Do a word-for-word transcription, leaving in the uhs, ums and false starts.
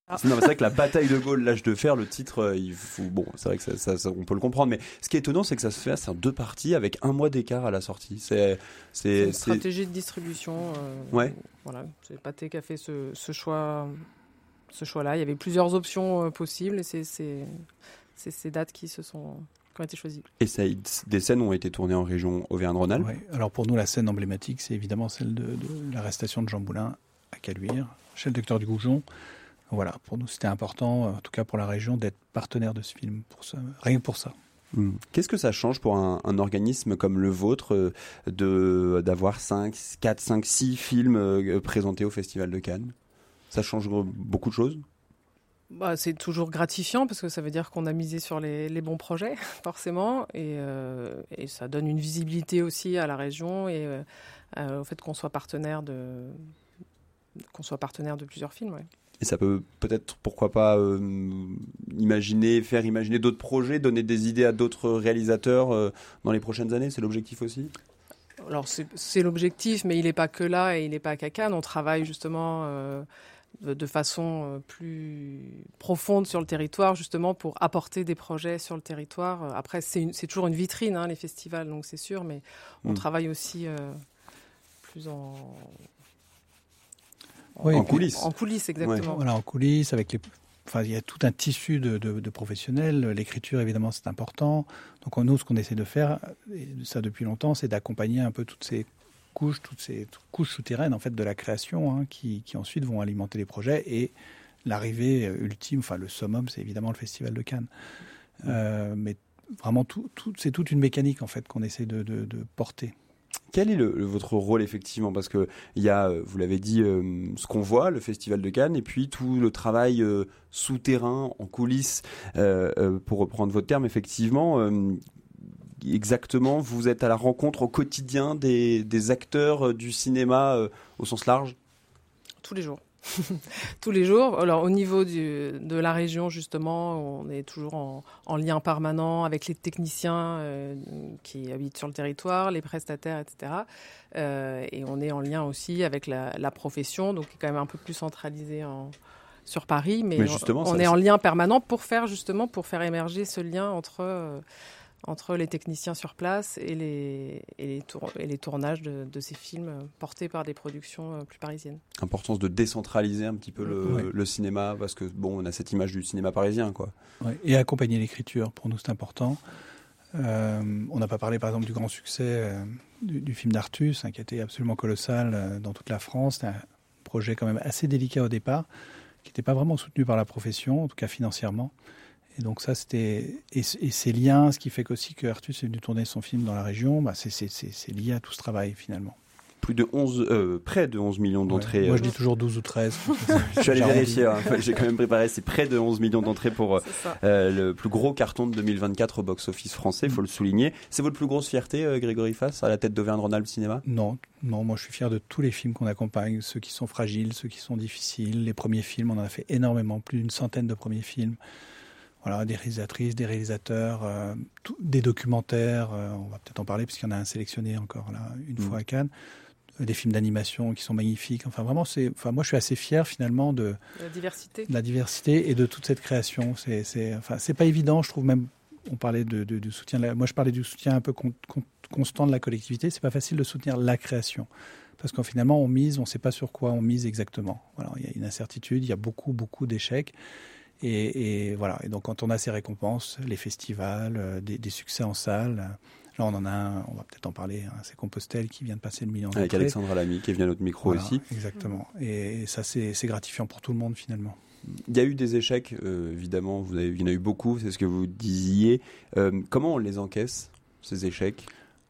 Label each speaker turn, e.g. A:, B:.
A: Ah. Non, mais c'est vrai que la bataille de Gaulle, l'âge de fer, le titre, euh, il faut, bon, c'est vrai que ça, ça, ça, on peut le comprendre, mais ce qui est étonnant, c'est que ça se fait, c'est en deux parties avec un mois d'écart à la sortie. C'est, c'est,
B: c'est une
A: c'est...
B: stratégie de distribution. Euh,
A: ouais.
B: Voilà, c'est Pathé qui a fait ce, ce choix, ce choix-là. Il y avait plusieurs options euh, possibles et c'est, c'est, c'est ces dates qui se sont, qui ont été choisies.
A: Et ça, des scènes ont été tournées en région Auvergne-Rhône-Alpes.
C: Ouais. Alors pour nous, la scène emblématique, c'est évidemment celle de, de l'arrestation de Jean Boulin à Caluire, chez le docteur du Goujon. Voilà, pour nous, c'était important, en tout cas pour la région, d'être partenaire de ce film, pour ça, rien que pour ça.
A: Mmh. Qu'est-ce que ça change pour un, un organisme comme le vôtre euh, de, d'avoir cinq, quatre, cinq, six films euh, présentés au Festival de Cannes ? Ça change beaucoup de choses ?
B: Bah, c'est toujours gratifiant parce que ça veut dire qu'on a misé sur les, les bons projets, forcément, et, euh, et ça donne une visibilité aussi à la région et euh, au fait qu'on soit partenaire de, qu'on soit partenaire de plusieurs films. Ouais.
A: Et ça peut peut-être, pourquoi pas, euh, imaginer, faire imaginer d'autres projets, donner des idées à d'autres réalisateurs euh, dans les prochaines années, c'est l'objectif aussi ?
B: Alors c'est, c'est l'objectif, mais il n'est pas que là et il n'est pas qu'à Cannes. On travaille justement euh, de, de façon plus profonde sur le territoire, justement pour apporter des projets sur le territoire. Après, c'est, une, c'est toujours une vitrine, hein, les festivals, donc c'est sûr, mais on mmh. travaille aussi euh, plus en...
A: Oui, en coulisses.
B: En coulisses, exactement.
C: Ouais. Voilà, en coulisses, avec les... Enfin, il y a tout un tissu de, de, de professionnels. L'écriture, évidemment, c'est important. Donc, nous, ce qu'on essaie de faire, et ça depuis longtemps, c'est d'accompagner un peu toutes ces couches, toutes ces couches souterraines, en fait, de la création, hein, qui, qui ensuite vont alimenter les projets. Et l'arrivée ultime, enfin, le summum, c'est évidemment le Festival de Cannes. Mmh. Euh, mais vraiment, tout, tout, c'est toute une mécanique, en fait, qu'on essaie de, de, de porter.
A: Quel est le, le, votre rôle effectivement ? Parce que il y a, vous l'avez dit, euh, ce qu'on voit, le Festival de Cannes, et puis tout le travail euh, souterrain, en coulisses, euh, euh, pour reprendre votre terme, effectivement, euh, exactement, vous êtes à la rencontre au quotidien des, des acteurs du cinéma euh, au sens large ?
B: Tous les jours. Tous les jours. Alors, au niveau du, de la région, justement, on est toujours en, en lien permanent avec les techniciens euh, qui habitent sur le territoire, les prestataires, et cetera. Euh, et on est en lien aussi avec la, la profession, donc qui est quand même un peu plus centralisée en, sur Paris. Mais, mais on, on ça, est en lien permanent pour faire, justement, pour faire émerger ce lien entre... Euh, entre les techniciens sur place et les, et les, tour, et les tournages de, de ces films portés par des productions plus parisiennes.
A: Importance de décentraliser un petit peu le, ouais. le cinéma, parce que bon, on a cette image du cinéma parisien, quoi.
C: Ouais, et accompagner l'écriture, pour nous c'est important. Euh, on n'a pas parlé par exemple du grand succès euh, du, du film d'Artus, hein, qui a été absolument colossal euh, dans toute la France. C'était un projet quand même assez délicat au départ, qui n'était pas vraiment soutenu par la profession, en tout cas financièrement. Et donc ça, c'était... Et, et ces liens, ce qui fait qu'aussi que Artus est venu tourner son film dans la région, bah c'est, c'est, c'est, c'est lié à tout ce travail, finalement.
A: Plus de onze, euh, près de onze millions d'entrées.
C: Ouais. Moi, je dis toujours douze ou treize.
A: Je suis allé vérifier, hein. J'ai quand même préparé, c'est près de onze millions d'entrées pour euh, le plus gros carton de deux mille vingt-quatre au box-office français, il faut le souligner. C'est votre plus grosse fierté, euh, Grégory Fass, à la tête d'Auvergne-Rhône-Alpes Cinéma ?
C: Non, non, moi je suis fier de tous les films qu'on accompagne, ceux qui sont fragiles, ceux qui sont difficiles. Les premiers films, on en a fait énormément, plus d'une centaine de premiers films. Voilà, des réalisatrices, des réalisateurs, euh, tout, des documentaires, euh, on va peut-être en parler puisqu'il y en a un sélectionné encore là, une mmh. fois à Cannes, euh, des films d'animation qui sont magnifiques. Enfin, vraiment, c'est, enfin, moi, je suis assez fier finalement de
B: la diversité,
C: de la diversité et de toute cette création. C'est, c'est, enfin, c'est pas évident, je trouve même. On parlait de, de, de soutien. De la, moi, je parlais du soutien un peu con, con, constant de la collectivité. C'est pas facile de soutenir la création parce qu'en finalement, on mise, on ne sait pas sur quoi on mise exactement. Voilà, il y a une incertitude, il y a beaucoup, beaucoup d'échecs. Et, et voilà. Et donc, quand on a ces récompenses, les festivals, euh, des, des succès en salle, euh, là, on en a un, on va peut-être en parler, hein, c'est Compostelle qui vient de passer le million d'entrées.
A: Avec Alexandra Lamy qui est venue à notre micro
C: voilà,
A: aussi.
C: Exactement. Et, et ça, c'est, c'est gratifiant pour tout le monde, finalement.
A: Il y a eu des échecs, euh, évidemment, vous avez, il y en a eu beaucoup, c'est ce que vous disiez. Euh, comment on les encaisse, ces échecs ?